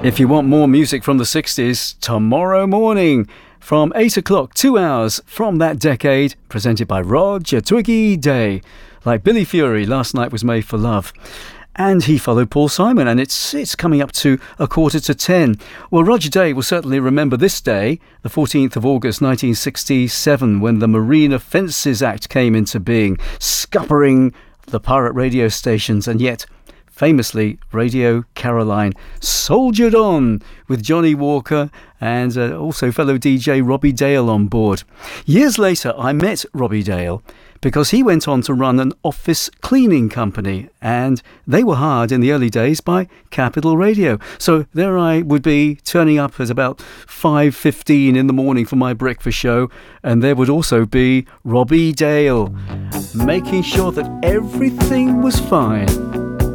If you want more music from the 60s, tomorrow morning from 8 o'clock, 2 hours from that decade, presented by Roger Twiggy Day. Like Billy Fury, Last Night Was Made for Love. And he followed Paul Simon, and it's coming up to 9:45. Well, Roger Day will certainly remember this day, the 14th of August 1967, when the Marine Offences Act came into being, scuppering the pirate radio stations, and yet famously, Radio Caroline soldiered on with Johnny Walker and also fellow DJ Robbie Dale on board. Years later, I met Robbie Dale because he went on to run an office cleaning company, and they were hired in the early days by Capital Radio. So there I would be turning up at about 5:15 in the morning for my breakfast show, and there would also be Robbie Dale making sure that everything was fine.